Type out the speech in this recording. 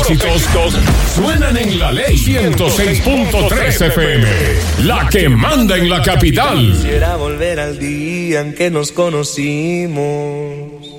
éxitos suenan en La Ley 106.3 FM, la que manda en la capital. Quisiera volver al día en que nos conocimos.